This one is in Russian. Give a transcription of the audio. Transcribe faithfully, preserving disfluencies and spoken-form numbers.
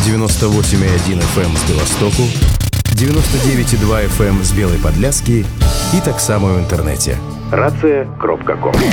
девяносто восемь и один эф эм з Белостоку, девяносто девять и два эф эм з Белой Подляски и так само в интернете. рация крапка ком.